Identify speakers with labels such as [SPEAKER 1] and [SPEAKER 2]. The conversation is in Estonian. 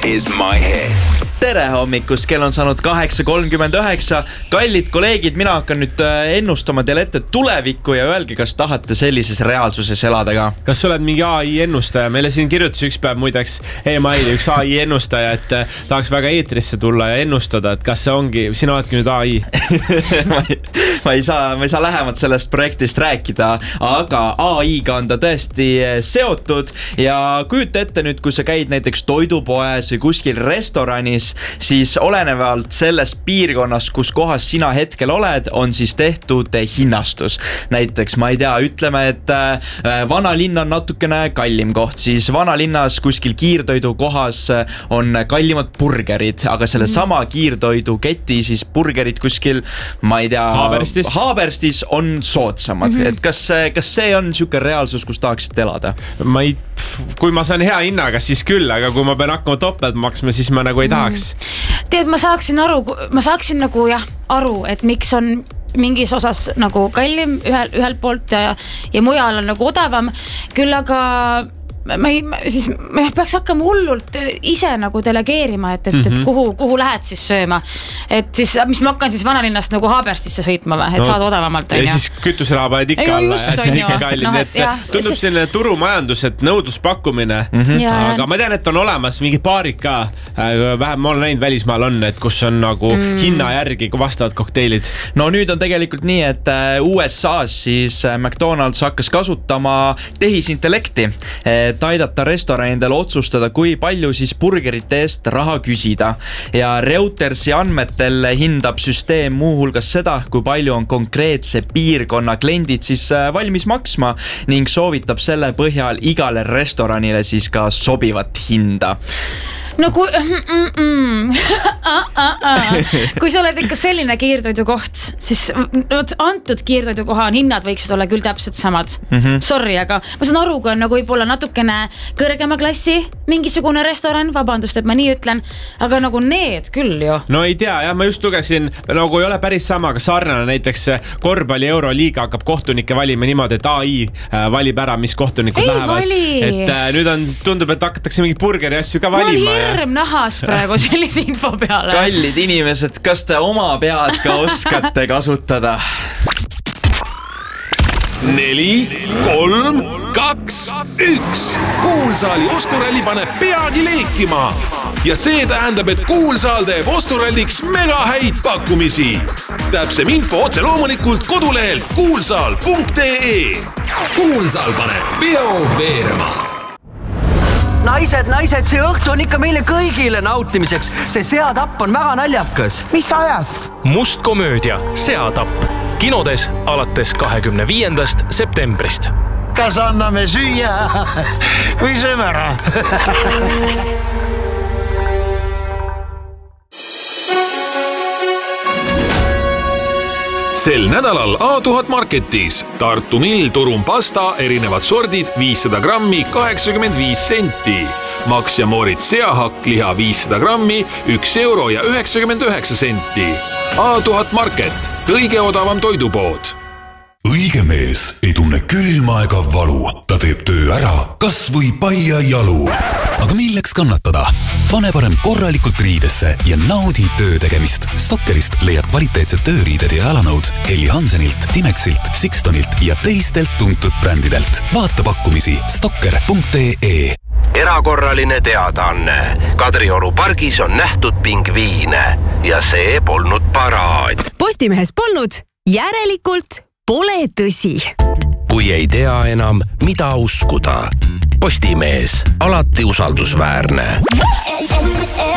[SPEAKER 1] is my hit.
[SPEAKER 2] Tere hommikust, kell on saanud 8:39. Kallid kolleegid, mina hakkan nüüd ennustama teile ette tulevikku ja öelge, kas tahate sellises reaalsuses elada ka.
[SPEAKER 3] Kas sa oled mingi AI ennustaja? Meile siin kirjutas üks päev muideks emaili üks AI ennustaja, et tahaks väga eetrisse tulla ja ennustada, et kas see ongi, sina oledki nüüd AI.
[SPEAKER 2] ma ei saa lähemalt sellest projektist rääkida, aga AI-ga on ta tõesti seotud ja kujuta ette nüüd, kui sa käid näiteks toidupoes või kuskil restoranis, siis olenevalt sellest piirkonnast, kus kohas sina hetkel oled, on siis tehtud hinnastus. Näiteks, ma ei tea, ütleme, et vanalinn on natukene kallim koht, siis vanalinnas kuskil kiirtoidu kohas on kallimad burgerid, aga selle sama kiirtoidu keti siis burgerid kuskil, ma ei tea, Haaberstis on soodsamad. Et kas see on siuke reaalsus, kus tahaksid elada?
[SPEAKER 3] Kui ma saan hea hinnaga, siis küll, aga kui ma pean hakkama topelt maksma, siis ma nagu ei tahaks.
[SPEAKER 4] Tead, ma saaksin nagu aru, et miks on mingis osas nagu kallim ühelt poolt ja mujal on nagu odavam, küll aga ma peaks hakkama hullult ise nagu delegeerima, et kuhu lähed siis sööma. Et siis, mis ma hakkan siis vanalinnast nagu Haaberstisse sõitma või, et saad odavamalt.
[SPEAKER 3] Ja siis kütuseraha paned ikka alla ja see on ikka kallin. Tundub selline turumajandus, et nõudluspakkumine. Aga ma tean, et on olemas mingi paarid ka. Vähem ma olen näinud välismaal on, et kus on nagu hinna järgi vastavad kokteilid.
[SPEAKER 2] No nüüd on tegelikult nii, et USA's siis McDonald's hakkas kasutama tehisintellekti, et aidata restoranidel otsustada, kui palju siis burgerite eest raha küsida. Ja Reutersi andmetel hindab süsteem muuhulgas seda, kui palju on konkreetse piirkonna kliendid siis valmis maksma ning soovitab selle põhjal igale restoranile siis ka sobivat hinda.
[SPEAKER 4] No kui sa oled ikka selline kiirtoidukoht, siis antud kiirtoidukoha hinnad võiksid olla küll täpselt samad. Sorry, aga ma saan aru, kui on nagu võib-olla natukene kõrgema klassi mingisugune restoran, vabandust, et ma nii ütlen, aga nagu need küll ju.
[SPEAKER 3] No ei tea, ma just lugesin, nagu ei ole päris sama, aga sarnane näiteks korvpalli Euroliiga hakkab kohtunikke valima niimoodi, et AI valib ära, mis kohtunikud lähevad. Et nüüd tundub, et hakatakse mingi burgeri asju ka valima.
[SPEAKER 4] Hirm nahas praegu sellise info peale.
[SPEAKER 2] Kallid inimesed, kas te oma pead ka oskate kasutada?
[SPEAKER 1] 4, 3, 2, 1. Kuulsaali osturalli paneb peagi leekima. Ja see tähendab, et Kuulsaal teeb osturalliks mega häid pakkumisi. Täpsem info otse loomulikult kodulehelt kuulsaal.ee. Kuulsaal paneb peo veerema.
[SPEAKER 5] Naised, see õhtu on ikka meile kõigile nautimiseks. See seatapp on väga naljakas. Mis ajast?
[SPEAKER 6] Must komöödia Seatapp. Kinodes alates 25. septembrist.
[SPEAKER 7] Kas anname süüa või sööme ära?
[SPEAKER 1] Sel nädalal A1000 Marketis Tartu Mill Turum pasta erinevad sordid 500 grammi 85 senti. Max ja Moritz seahakk liha 500 grammi 1 euro ja 99 senti. A1000 Market, kõige odavam toidupood.
[SPEAKER 8] Õige mees ei tunne külma ega valu. Ta teeb töö ära, kas või palja jalu. Aga milleks kannatada? Pane parem korralikult riidesse ja naudi töö tegemist. Stokkerist leiad kvaliteetsed tööriided ja jalanõud Helly Hansenilt, Timexilt, Sixtonilt ja teistelt tuntud brändidelt. Vaata pakkumisi stokker.ee.
[SPEAKER 9] Erakorraline teadaanne. Kadrioru pargis on nähtud pingviine ja see polnud paraad.
[SPEAKER 10] Postimehes polnud, järelikult pole tõsi.
[SPEAKER 9] Kui ei tea enam, mida uskuda. Postimees, alati usaldusväärne.